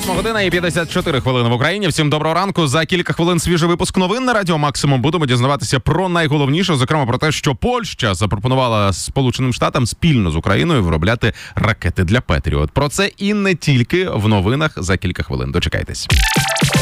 8:54 і 54 хвилини в Україні. Всім доброго ранку. За кілька хвилин свіжий випуск новин на Радіо Максимум. Будемо дізнаватися про найголовніше, зокрема про те, що Польща запропонувала Сполученим Штатам спільно з Україною виробляти ракети для Петріот. Про це і не тільки в новинах за кілька хвилин. Дочекайтесь.